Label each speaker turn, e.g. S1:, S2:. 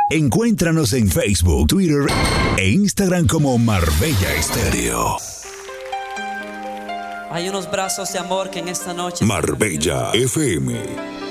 S1: Encuéntranos en Facebook, Twitter e Instagram como Marbella Estéreo.
S2: Hay unos brazos de amor que en esta noche...
S1: Marbella FM.